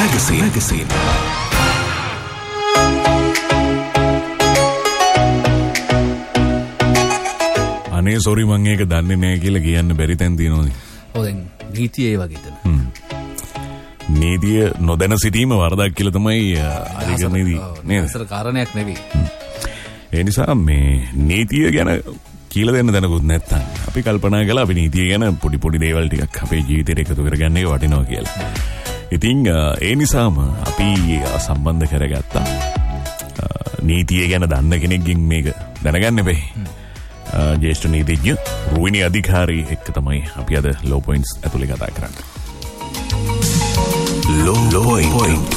magazine. අනේ sorry මම ඒක දන්නේ නැහැ කියලා කියන්න බැරි තැන් තියෙනවනේ. ඔව් දැන් නීතිය ඒ වගේ තමයි. නීතිය නොදැන සිටීම වරදක් කියලා තමයි අධිකරණයේදී නේද? අසල කාරණයක් නෙවෙයි. ඒ නිසා මේ නීතිය ගැන කියලා දෙන්න දැනගුත් නැත්නම් අපි කල්පනා කළා අපි නීතිය ගැන පොඩි දේවල් ටිකක් අපේ ජීවිතේට එකතු කරගන්න එක වටිනවා කියලා. ඉතින් ඒ නිසාම අපි සම්බන්ධ කරගත්තා නීතිය ගැන දන්න කෙනෙක්ගෙන් මේක දැනගන්න බෑ. ජේෂ්ඨ නීතිඥ රුවිනි අධිකාරී එක්ක තමයි අපි අද ලෝ පොයින්ට්ස් ඇතුලේ කතා කරන්නේ. ලෝ පොයින්ට්.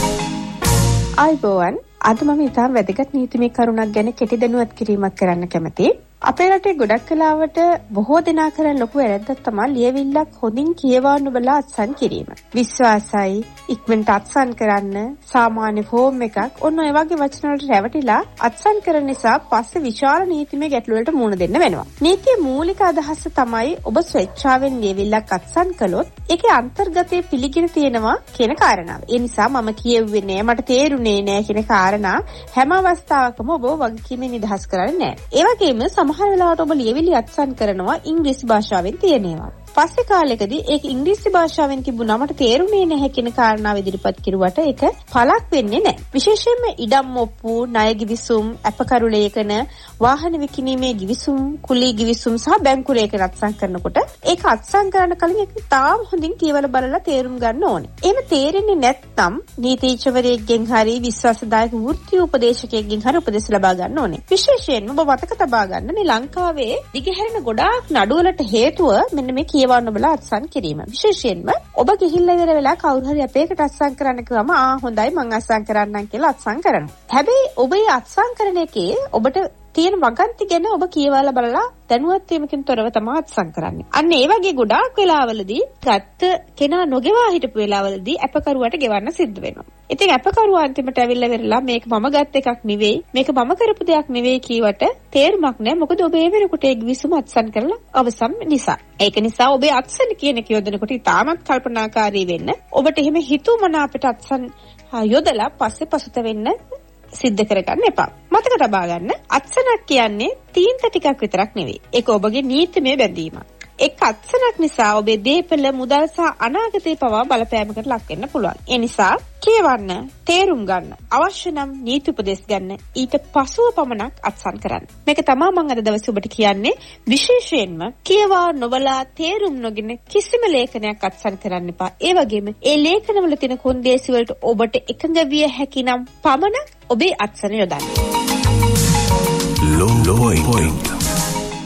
අයිබෝවන් අද මම ඉතාම වැදගත් නීතිමය කරුණක් ගැන කෙටි දැනුවත් කිරීමක් කරන්න කැමතියි. අපේ රටේ ගොඩක් කලාවට බොහෝ දෙනා කරන ලොකු වැරද්දක් තමයි ලියවිල්ලක් හොඳින් කියවා නොබලා අත්සන් කිරීම. විශ්වාසයි ඉක්මනට අත්සන් කරන්න සාමාන්‍ය ෆෝම් එකක් ඔන්න ඔය වගේ වචන වලට රැවටිලා අත්සන් කරන නිසා පස්සේ විශාල නීතිමය ගැටලු වලට මුහුණ දෙන්න වෙනවා. නීතියේ මූලික අදහස තමයි ඔබ ස්වේච්ඡාවෙන් ලියවිල්ලක් අත්සන් කළොත් ඒකේ අන්තර්ගතයේ පිළිගෙන තියෙනවා කියන කාරණාව. ඒ නිසා මම කියෙව්වේ නෑ මට තේරුනේ නෑ කියන කාරණා හැම අවස්ථාවකම ඔබ වගකීමෙන් නිදහස් කරන්නේ නෑ. ඒ වගේම සමහර වෙලාවට ඔබ ලියවිලි අත්සන් කරනවා ඉංග්‍රීසි භාෂාවෙන් තියෙනවා. පස්සේ කාලෙකදී ඒක ඉංග්‍රීසි භාෂාවෙන් තිබුණා මට තේරුනේ නැහැ කියන කාරණාව ඉදිරිපත් කරුවට ඒක පළක් වෙන්නේ නැහැ. විශේෂයෙන්ම ඉඩම් ඔප්පු, ණය ගිවිසුම්, අපකරු ලේඛන, වාහන විකිණීමේ ගිවිසුම්, කුලී ගිවිසුම් සහ බැංකු ලේඛන අත්සන් කරනකොට ඒක අත්සන් කරන්න කලින් ඒක තාම හොඳින් කියවලා බලලා තේරුම් ගන්න ඕනේ. එහෙම තේරෙන්නේ නැත්නම් නීතිඥවරයෙක්ගෙන් හරි විශ්වාසදායක වෘත්තීය උපදේශකයෙක්ගෙන් හරි උපදෙස් ලබා ගන්න ඕනේ. විශේෂයෙන්ම ඔබ මතක තබා ගන්න මේ ලංකාවේ දිගහැරෙන ගොඩාක් නඩුවලට හේතුව මෙන්න මේ කියවන්න බලා අත්සන් කිරීම. විශේෂයෙන්ම ඔබ ගිහිල්ලා ඉවර වෙලා කවුරු හරි අපේකට අත්සන් කරන්න කිව්වම හොඳයි මං අත්සන් කරන්නම් කියලා අත්සන් කරනවා. හැබැයි ඔබේ අත්සන් කරන එකේ ඔබට තියෙන වගන්ති ගැන ඔබ කියවලා බලලා දැනුවත් වීමකින් තොරව තමයි අත්සන් කරන්නේ. අන්න ඒ වගේ ගොඩාක් වෙලාවලදී ගත්ත කෙනා නොගෙවා හිටපු වෙලාවලදී අපකරුවට ගෙවන්න සිද්ධ වෙනවා. ඉතින් අපකරුවා අන්තිමට ඇවිල්ලා වෙරලා මේක මම ගත් එකක් නෙවෙයි මේක මම කරපු දෙයක් නෙවෙයි කීවට තේරුමක් නැහැ. මොකද ඔබ ඒ වෙනකොට ඒ විසුම අත්සන් කරලා අවසන් නිසා. ඒක නිසා ඔබේ අත්සන් කියන එක යොදනකොට ඉතාමත් කල්පනාකාරී වෙන්න. ඔබට එහෙම හිතුවමනාපට අත්සන් යොදලා පස්සේ පසුතැවෙන්න සිද්ධ කරගන්න එපා. මතක තබා ගන්න අත්සනක් කියන්නේ තීන්ත ටිකක් විතරක් නෙවෙයි. ඒක ඔබගේ නීතිමය බැඳීමක්. එක් අත්සනක් නිසා ඔබේ දේපල මුදල් සහ අනාගතේ පවා බලපෑමකට ලක් වෙන්න පුළුවන්. ඒ නිසා කියවන්න, තේරුම් ගන්න, අවශ්‍ය නම් නීති උපදෙස් ගන්න, ඊට පසුව පමණක් අත්සන් කරන්න. මේක තමයි මම අද දවසේ ඔබට කියන්නේ. විශේෂයෙන්ම කියවා නොබලා තේරුම් නොගෙන කිසිම ලේඛනයක් අත්සන් කරන්න එපා. ඒ වගේම ඒ ලේඛනවල තියෙන කොන්දේසි වලට ඔබට එකඟ විය හැකි නම් පමණක් ඔබේ අත්සන යොදන්න. ලෝ පොයින්ට්.